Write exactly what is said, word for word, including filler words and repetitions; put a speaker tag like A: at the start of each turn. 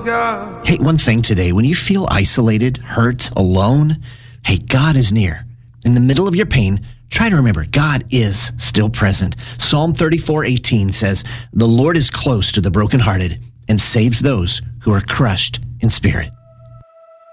A: God.
B: Hey, one thing today, when you feel isolated, hurt, alone, hey, God is near. In the middle of your pain, try to remember God is still present. Psalm thirty-four eighteen says, "The Lord is close to the brokenhearted and saves those who are crushed in spirit."